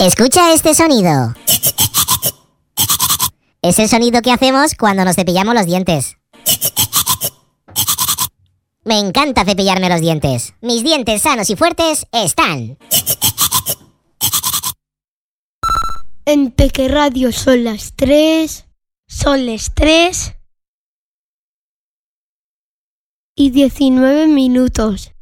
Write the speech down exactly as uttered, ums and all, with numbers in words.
Escucha este sonido. Es el sonido que hacemos cuando nos cepillamos los dientes. Me encanta cepillarme los dientes. Mis dientes sanos y fuertes están. En Peque Radio son las tres. Son las tres. Y diecinueve minutos.